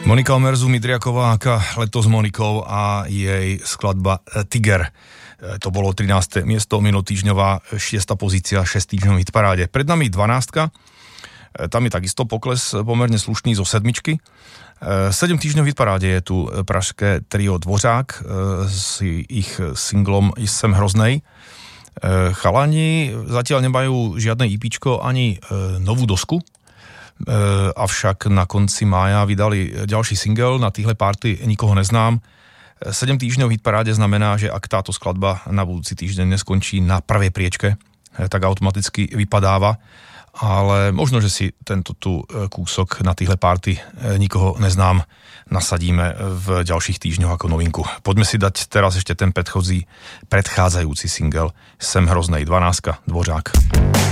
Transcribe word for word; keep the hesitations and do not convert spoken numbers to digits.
Monika Omerzu, Midriaková, leto s Monikou a jej skladba Tiger. To bolo trináste miesto, minulotýždňová šiesta pozícia, šesť týždňov hitparáde. Pred nami dvanástka, tam je takisto pokles pomerne slušný zo sedmičky. sedem týždňov hitparáde je tu pražské trio Dvořák s ich singlom Jsem hroznej. Chalani zatiaľ nemajú žiadne ípíčko ani novú dosku, avšak na konci mája vydali ďalší single, na týhle party Nikoho neznám. sedem týždňov v hitparáde znamená, že ak táto skladba na budúci týždeň neskončí na prvej priečke, tak automaticky vypadáva, ale možno, že si tento tu kúsok na týhle party Nikoho neznám nasadíme v ďalších týždňoch ako novinku. Poďme si dať teraz ešte ten predchodzí, predchádzajúci single Jsem hroznej, dvanástka, Dvořák.